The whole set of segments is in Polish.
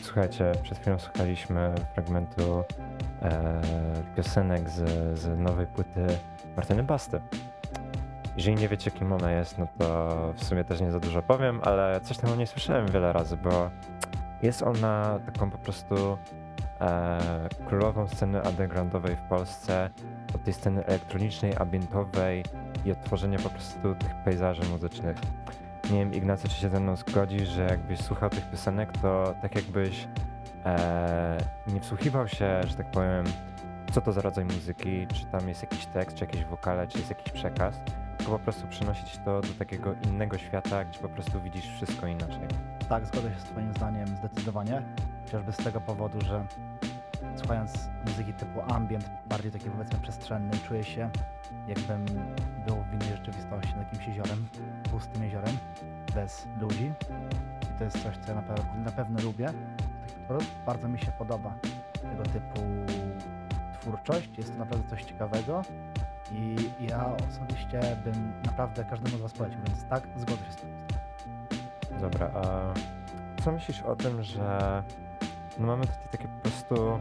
Słuchajcie, przed chwilą słuchaliśmy fragmentu piosenek z nowej płyty Martyny Basty. Jeżeli nie wiecie, kim ona jest, no to w sumie też nie za dużo powiem, ale coś tam o niej słyszałem wiele razy, bo jest ona taką po prostu królową sceny undergroundowej w Polsce, od tej sceny elektronicznej, ambientowej i od tworzenia po prostu tych pejzaży muzycznych. Nie wiem, Ignacy, czy się ze mną zgodzisz, że jakbyś słuchał tych piosenek, to tak jakbyś nie wsłuchiwał się, że tak powiem, co to za rodzaj muzyki, czy tam jest jakiś tekst, czy jakieś wokale, czy jest jakiś przekaz, tylko po prostu przenosić to do takiego innego świata, gdzie po prostu widzisz wszystko inaczej. Tak, zgodzę się z Twoim zdaniem zdecydowanie, chociażby z tego powodu, że słuchając muzyki typu ambient, bardziej takiej powiedzmy przestrzennej, czuję się jakbym był w innej rzeczywistości, nad jakimś jeziorem, pustym jeziorem, bez ludzi. I to jest coś, co ja na pewno lubię. Bardzo mi się podoba tego typu twórczość, jest to naprawdę coś ciekawego i ja osobiście bym naprawdę każdemu z Was polecił, więc tak, zgodzę się z tym. Dobra, a co myślisz o tym, że no mamy tutaj takie po prostu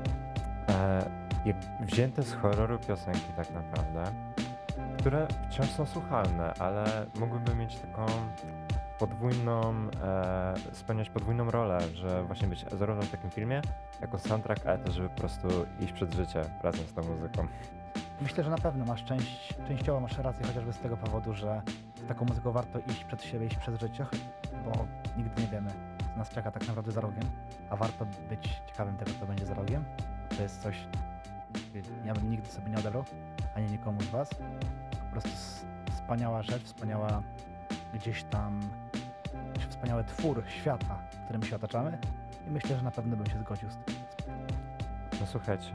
jak wzięte z horroru piosenki tak naprawdę, które wciąż są słuchalne, ale mogłyby mieć taką podwójną, spełniać podwójną rolę, że właśnie być zarówno w takim filmie, jako soundtrack, ale też żeby po prostu iść przed życie razem z tą muzyką. Myślę, że na pewno częściowo masz rację, chociażby z tego powodu, że z taką muzyką warto iść przed siebie, iść przed życie, bo nigdy nie wiemy, co nas czeka tak naprawdę za rogiem, a warto być ciekawym tego, co będzie za rogiem. To jest coś, ja bym nigdy sobie nie odebrał, ani nikomu z Was. Po prostu wspaniała rzecz, gdzieś tam wspaniały twór świata, którym się otaczamy i myślę, że na pewno bym się zgodził z tym. No słuchajcie,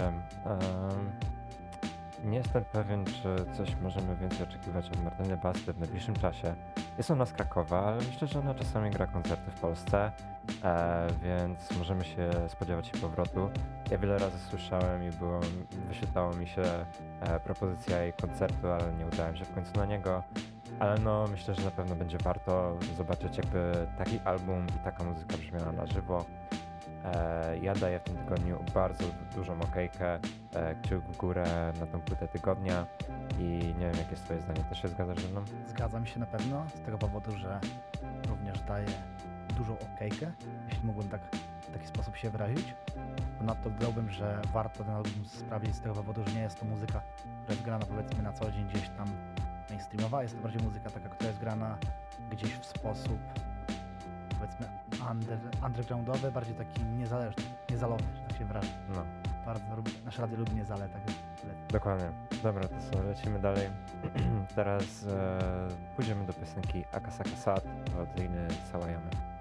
nie jestem pewien, czy coś możemy więcej oczekiwać od Martyny Basty w najbliższym czasie. Jest ona z Krakowa, ale myślę, że ona czasami gra koncerty w Polsce, więc możemy się spodziewać jej powrotu. Ja wiele razy słyszałem i wyświetlało mi się propozycja jej koncertu, ale nie udałem się w końcu na niego. Ale no, myślę, że na pewno będzie warto zobaczyć, jakby taki album i taka muzyka brzmiała na żywo. Ja daję w tym tygodniu bardzo dużą okejkę, kciuk w górę na tą płytę tygodnia i nie wiem, jakie jest Twoje zdanie, też się zgadzasz ze mną? Zgadzam się na pewno, z tego powodu, że również daję dużą okejkę, jeśli mógłbym tak w taki sposób się wyrazić. Ponadto dodałbym, że warto ten album sprawdzić z tego powodu, że nie jest to muzyka, która jest grana powiedzmy na co dzień gdzieś tam mainstreamowa, jest to bardziej muzyka taka, która jest grana gdzieś w sposób powiedzmy undergroundowy, bardziej taki niezależny, niezależny, że tak się wyrażę. No, Bardzo nasze radio lubi niezale, tak dokładnie. Dobra, to co, lecimy dalej. Teraz pójdziemy do piosenki Akasaka Sad od Liny Sałajamy.